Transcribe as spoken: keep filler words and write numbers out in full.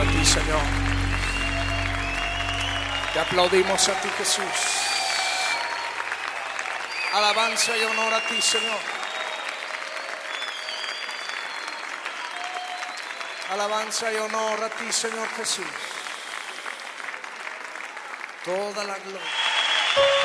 a ti, Señor. Te aplaudimos a ti, Jesús. Alabanza y honor a ti, Señor. Alabanza y honor a ti, Señor Jesús. Toda la gloria.